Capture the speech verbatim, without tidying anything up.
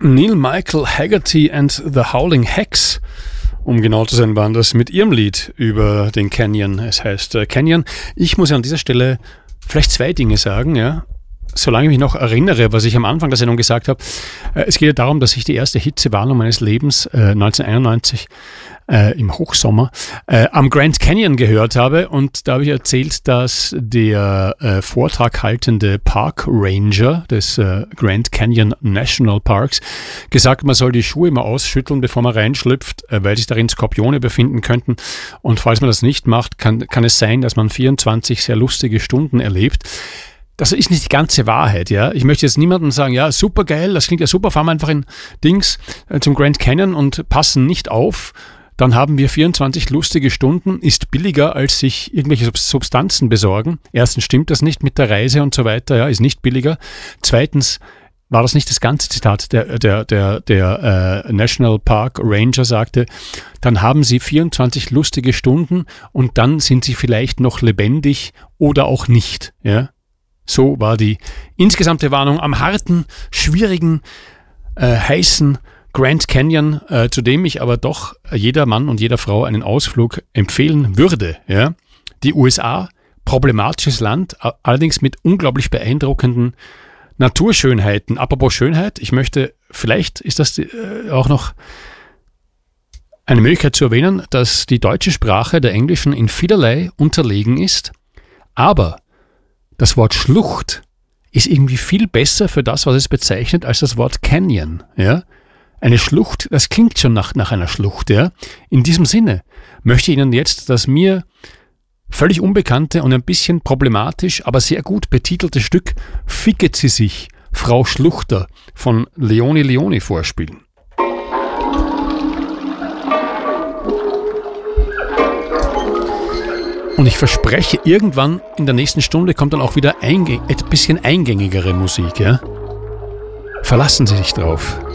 Neil Michael Haggerty and the Howling Hex, um genau zu sein, waren das mit ihrem Lied über den Canyon. Es heißt äh, Canyon. Ich muss ja an dieser Stelle vielleicht zwei Dinge sagen, ja. Solange ich mich noch erinnere, was ich am Anfang der Sendung gesagt habe, äh, es geht ja darum, dass ich die erste Hitzewarnung meines Lebens äh, neunzehnhunderteinundneunzig äh, im Hochsommer äh, am Grand Canyon gehört habe, und da habe ich erzählt, dass der äh, Vortrag haltende Park Ranger des äh, Grand Canyon National Parks gesagt, man soll die Schuhe immer ausschütteln, bevor man reinschlüpft, äh, weil sich darin Skorpione befinden könnten, und falls man das nicht macht, kann, kann es sein, dass man vierundzwanzig sehr lustige Stunden erlebt. Das ist nicht die ganze Wahrheit, ja. Ich möchte jetzt niemandem sagen, ja, super geil, das klingt ja super, fahren wir einfach in Dings äh, zum Grand Canyon und passen nicht auf, dann haben wir vierundzwanzig lustige Stunden, ist billiger, als sich irgendwelche Substanzen besorgen. Erstens stimmt das nicht mit der Reise und so weiter, ja, ist nicht billiger. Zweitens war das nicht das ganze Zitat. Der, der, der, der äh, National Park Ranger sagte, dann haben sie vierundzwanzig lustige Stunden und dann sind sie vielleicht noch lebendig oder auch nicht, ja. So war die insgesamte Warnung am harten, schwierigen, äh, heißen Grand Canyon, äh, zu dem ich aber doch jeder Mann und jeder Frau einen Ausflug empfehlen würde. Ja? Die U S A, problematisches Land, allerdings mit unglaublich beeindruckenden Naturschönheiten. Apropos Schönheit, ich möchte, vielleicht ist das äh, auch noch eine Möglichkeit zu erwähnen, dass die deutsche Sprache der englischen in vielerlei unterlegen ist, aber das Wort Schlucht ist irgendwie viel besser für das, was es bezeichnet, als das Wort Canyon. Ja? Eine Schlucht, das klingt schon nach, nach einer Schlucht. Ja? In diesem Sinne möchte ich Ihnen jetzt das mir völlig unbekannte und ein bisschen problematisch, aber sehr gut betitelte Stück Ficket sie sich, Frau Schluchter von Leone Leone vorspielen. Und ich verspreche, irgendwann in der nächsten Stunde kommt dann auch wieder ein bisschen eingängigere Musik. Ja? Verlassen Sie sich drauf.